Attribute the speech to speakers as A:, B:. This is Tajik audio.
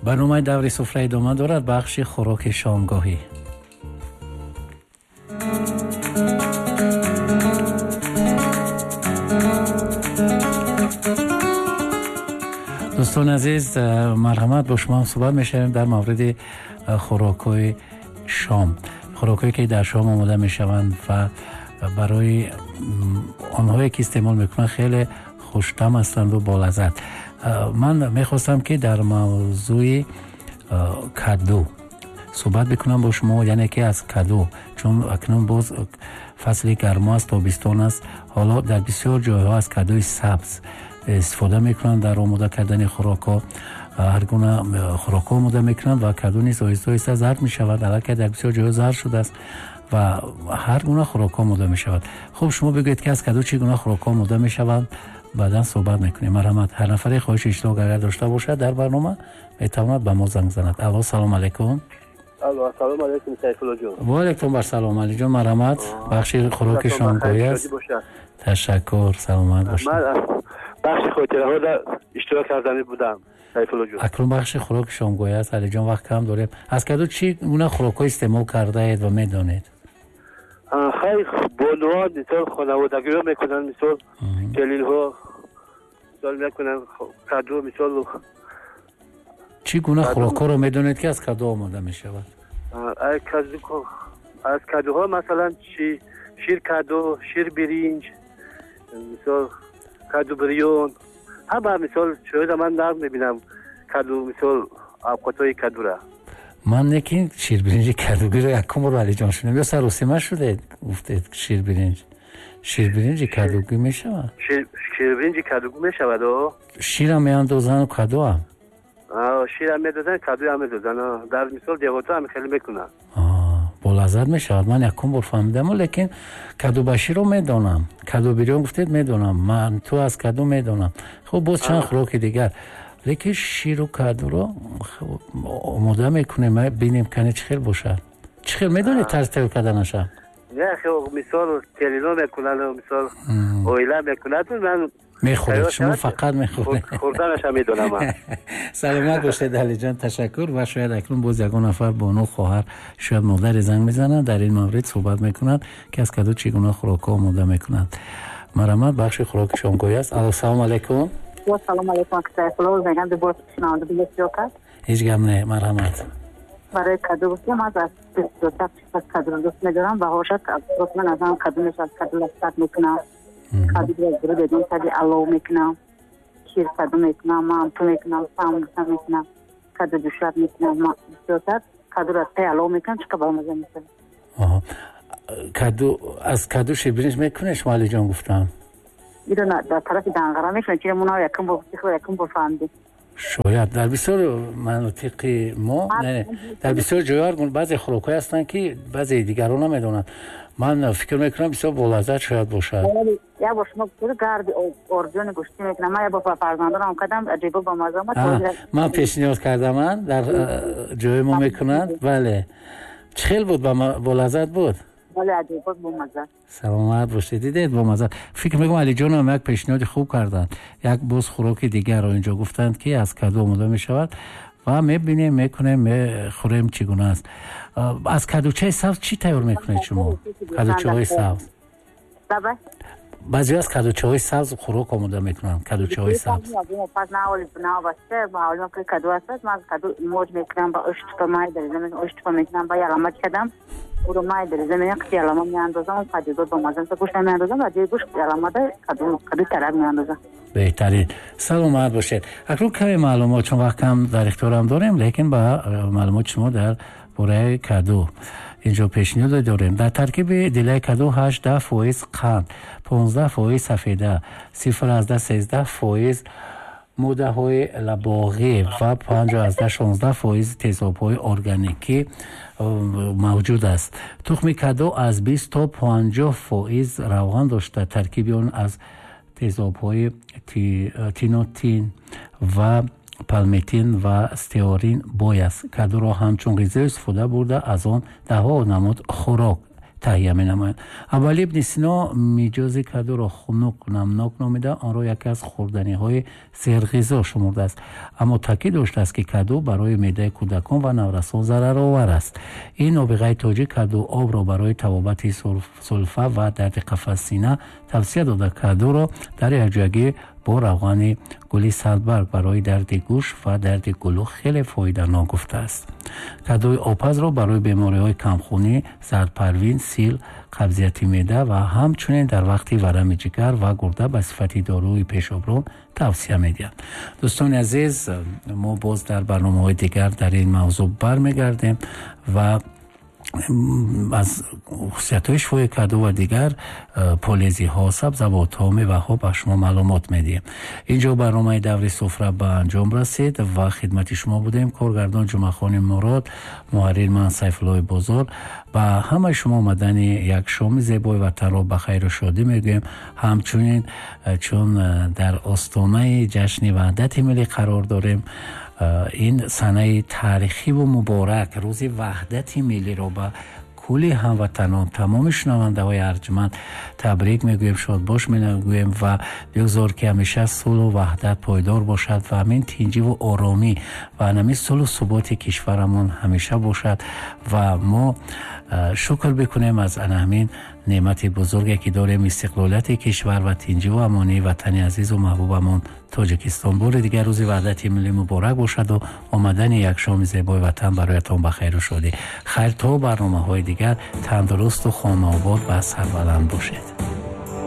A: برنامه دور سفره ادامه دارد. بخش خوراک شامگاهی. دوستان عزیز، مرحمت، با شما صحبت می‌شویم در مورد خوراک‌های شام. خوراک‌هایی که در شام آماده می‌شوند و برای آنهایی که استعمال می‌کنند خیلی خوش‌طعم هستند و بالذت. من می‌خواستم که در موضوع کدو صحبت بکنم با شما، یعنی که از کدو، چون اکنون باز فصل گرما است، تابستان است. حالا در بسیار جاها از کدوی سبز استفاده میکنند در آماده کردن خوراک‌ها. هر گونه خوراک آماده میکنند و کدو نیز آهسته آهسته زرد میشود، البته در بسیار جاها زرد شده است و هر گونه خوراک آماده میشود. خب شما بگویید که از کدو چگونه خوراک آماده میشود، بعدا صحبت میکنیم. مرحمت. هر نفر خواهش اشتراک اگر داشته باشد در برنامه میتواند به ما زنگ زند. الو، سلام علیکم.
B: الو، سلام علیکم سیفالله جان.
A: و علیکم السلام علی جان. مرحمت. بخش خوراک شامگاهی است. تشکر، سلامت باشید.
B: بخش خاطره ها اشتراک کردنی بودم سیفالله جان.
A: اکنون بخش خوراک شامگاهی است. علی جان وقت کم داریم. از کدو چی گونه خوراک‌ها استعمال کرده اید و میدانید؟
B: خیلی بانوان مثال خانوادگی رو میکنن، مثال گلیل ها مثال میکنن کدو، مثال
A: چی گونه خوراک‌ها رو میدانید که از کدو آماده میشود؟
B: از کدوها مثلا شیر کدو، شیر برنج، مثال کدو بریون، همه مثال شاید من در میبینم کدو، مثال اوقاتهای کدو را.
A: من نکین شیر برنج کدوگی رو یکم رو علی جان شنیدم، یا سروسیمه شده گفتید شیر برنج کدوگی میشود؟
B: شیر برنج کدوگی میشود.
A: شیر هم میاندازن و کدو هم؟
B: شیر هم میدازن، کدو هم میدازن. در مثال دیوتا هم خیلی میکنن.
A: با لذت میشود. من یکم بار فهمیدم، لیکن کدو بشیر رو میدانم، کدو بریون گفتید میدانم، من تو از کدو میدانم. خب باز چند خوراک دیگر، لیکن شیر و کدو رو آماده میکنیم ببینیم کنه چه خیلی باشد. چه خیلی میدونید طرز تیار کردنش؟
B: نه خب مثال تلینا میکنن، مثال اویلا میکنن، من
A: میخورید، شما فقط میخورید.
B: خوردنش هم میدونم.
A: سلامت باشید علی جان، تشکر. و شاید اکنون باز یگان نفر بانو خواهر شاید مادر زنگ میزنند در این مورد صحبت میکنند که از کدو چگونه خوراک آماده میکنند. مرحمت. بخش خوراک شامگاهی است. السلام علیکم.
C: سلام علیکم. سیفالله زنگم به باز شنونده بیلیت جوکت.
A: هیچ گم نه. مرحمت.
C: برای کدو گفتیم از دوتا از کدو رو دوست میدارم و هاشد من از هم کدو میشه، از کدو لستت میکنم، کدو رو بدون کدو علو میکنم، شیر کدو میکنم، مانتو میکنم، ساموسا میکنم، کدو دوشت میکنم، دوتا کدو رو تی علو میکنم چکا با مزه میکنم.
A: کدو از کدو شیر برنج میکنه شما علی جان گفتم؟
C: ایرو نه در طرف دنگرا میکنه که منو یکم با بسیخ یکم با فهمدی.
A: شاید در بسیار مناطق ما نه، در بسیار جاها بعضی خوراک‌ها هستند که بعضی دیگران نمیدونن. من فکر میکنم بسیار بالذت شاید باشد.
C: یا باش ما تو گارد اورجون گوشتی میکنم، من یا با فرزندانم کدام عجیب با مزه
A: من پیشنهاد کردم من در جای ما میکنند. بله چخیل بود، با لذت بود.
C: بله عجیب بود، با مزه.
A: سلامت باشید. دیدید با مزه. فکر میکنم علی جان هم یک پیشنهاد خوب کردند. یک باز خوراک دیگر رو اینجا گفتند که از کدو آماده میشود و میبینیم میکنیم میخوریم چگونه است. از کدوچه سبز چی تیار میکنید شما؟ کدوچه های سبز. بعضی از کدوچه های سبز خوراک آماده میکنن. کدوچه های سبز
C: پس نه اولی بنا واسه با اولی که کدو است، من کدو موج میکنم با اشت پمای در زمین اشت پم میکنم با علامت کدام و رو مای در زمین که علامت میاندازم کدو با مزه تا گوشت میاندازم و دیگه گوشت علامت کدو طرف میاندازم.
A: بهترین. سلامت باشید. اکنون کمی معلومات چون وقت کم در اختیارم داریم، لیکن با معلومات شما در باره کدو اینجا پیشنهاد داریم. در ترکیب دیلای کدو 18% قند، 15% سفیده، 0.13% موده های لباغی و 5.16% تیزاب‌های ارگانیکی موجود است. تخم کدو از 20 تا 50% روغن داشته. ترکیب آن از تیزاب‌های تینوتین و پالمیتین و استیارین بای است. کدو را همچون غذا استفاده برده از آن دهها نمود خوراک таҳия менамоянд. аввали ибн сино миҷози кадуро хунук намнок номида онро яке аз хӯрданиҳои серғизо шумурдааст, аммо таъкид доштааст ки каду барои меъдаи кӯдакон ва наврасон зараровар аст. ин нобиғаи тоҷик каду обро барои табобати сулфа ва дарди қафассина тавсия дода кадуро дар якҷоягӣ бо равғани гули садбарг барои дарди гӯш ва дарди гулӯ хеле фоиданок гуфтааст. кадуи обпазро барои бемориҳои камхунӣ, зардпарвин, сил, қабзияти меъда ва ҳамчунин дар вақти варами ҷигар ва гурда ба сифати дорӯи пешоброн тавсия медиҳанд. дӯстони азиз, мо боз дар барномаҳои дигар дар ин мавзӯъ бармегардем ва аз хусусиятҳои шифои каду ва дигар полезиҳо, сабзавотҳо, меваҳо ба шумо маълумот медиҳем. инҷо барномаи даври суфра ба анҷом расид ва хидмати шумо будем. коргардон ҷумъахони мурод, муҳаррир ман Сайфуллои Бозор. ба ҳамаи шумо омадани як шоми зебои ватанро ба хайру шодӣ мегӯем. ҳамчунин чун дар остонаи ҷашни ваҳдати миллӣ қарор дорем, ин санаи таърихиву муборак, рӯзи ваҳдати миллиро ба кулли ҳамватанон, тамоми шунавандаҳои арҷманд табрик мегӯем, шодбош мегӯем ва бигзор ки ҳамеша сулҳу ваҳдат пойдор бошад ва ҳамин тинҷиву оромӣ ва ҳамин сулҳу суботи кишварамон ҳамеша бошад ва мо шукр бикунем аз ҳамин неъмати бузурге ки дорем, истиқлолияти кишвар ва тинҷиву амонии ватани азизу маҳбубамон Тоҷикистон. бори дигар рӯзи ваҳдати миллӣ муборак бошаду омадани як шоми зебои ватан бароятон ба хайру шодӣ. хайр то барномаҳои дигар, тандурусту хонаобод ва сарбаланд бошед.